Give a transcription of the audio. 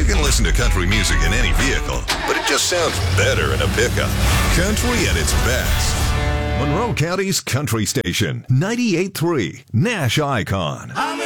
You can listen to country music in any vehicle, but it just sounds better in a pickup. Country at its best. Monroe County's country station, 98.3 Nash Icon.